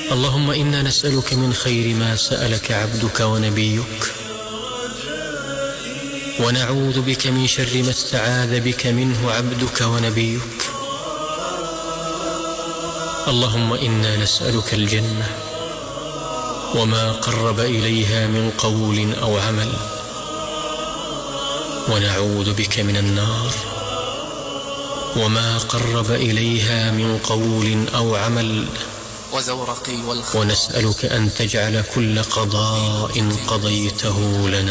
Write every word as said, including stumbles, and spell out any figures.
اللهم إنا نسألك من خير ما سألك عبدك ونبيك، ونعوذ بك من شر ما استعاذ بك منه عبدك ونبيك. اللهم إنا نسألك الجنة وما قرب إليها من قول أو عمل، ونعوذ بك من النار وما قرب إليها من قول أو عمل، ونسألك أن تجعل كل قضاء قضيته لنا